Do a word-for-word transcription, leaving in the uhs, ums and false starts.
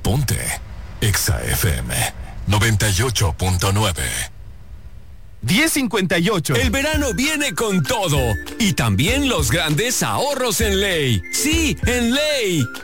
Ponte Exa F M noventa y ocho punto nueve. diez cincuenta y ocho. El verano viene con todo y también los grandes ahorros en Ley. Sí, en Ley.